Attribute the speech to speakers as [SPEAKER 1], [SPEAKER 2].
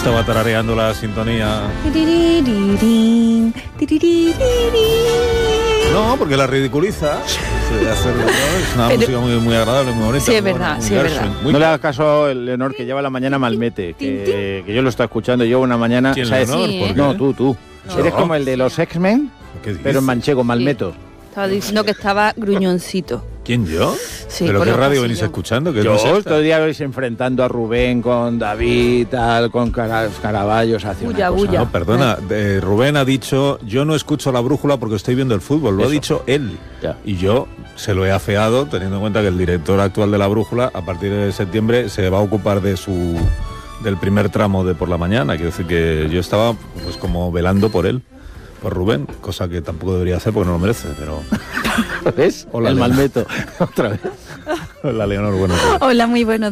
[SPEAKER 1] estaba tarareando la sintonía. No, porque la ridiculiza. Es una música muy agradable, muy bonita.
[SPEAKER 2] Sí, es verdad, sí, es verdad.
[SPEAKER 3] No le hagas caso a Leonor, que lleva la mañana Malmete, que yo lo estoy escuchando, llevo una mañana...
[SPEAKER 1] ¿Quién,
[SPEAKER 3] ¿sabes?
[SPEAKER 1] Leonor?
[SPEAKER 2] Sí,
[SPEAKER 1] ¿Por qué?
[SPEAKER 3] No, tú.
[SPEAKER 1] No.
[SPEAKER 3] Eres como el de los X-Men,
[SPEAKER 1] ¿Qué dices?
[SPEAKER 3] pero en manchego, Malmeto.
[SPEAKER 2] Estaba diciendo que estaba gruñoncito.
[SPEAKER 1] ¿Quién, yo?
[SPEAKER 2] Sí,
[SPEAKER 1] ¿Pero
[SPEAKER 2] por
[SPEAKER 1] qué
[SPEAKER 2] los
[SPEAKER 1] radio
[SPEAKER 2] pasillos.
[SPEAKER 1] venís escuchando? Que no
[SPEAKER 3] Yo
[SPEAKER 1] sé esta.
[SPEAKER 3] todo el día vais enfrentando a Rubén con David, tal, con Caraballos, hacia
[SPEAKER 2] Bulla,
[SPEAKER 3] una cosa.
[SPEAKER 2] bulla.
[SPEAKER 1] No, perdona, Rubén ha dicho, yo no escucho la brújula porque estoy viendo el fútbol, lo
[SPEAKER 3] Eso.
[SPEAKER 1] ha dicho él.
[SPEAKER 3] Ya.
[SPEAKER 1] Y yo se lo he afeado, teniendo en cuenta que el director actual de la brújula, a partir de septiembre, se va a ocupar del primer tramo de por la mañana. Quiero decir que yo estaba pues como velando por él, por Rubén, cosa que tampoco debería hacer porque no lo merece, pero...
[SPEAKER 3] ¿Ves?
[SPEAKER 1] Hola,
[SPEAKER 3] el
[SPEAKER 1] Leonor.
[SPEAKER 3] Malmeto, otra vez.
[SPEAKER 1] Hola, Leonor, buenos días.
[SPEAKER 2] Hola, muy buenos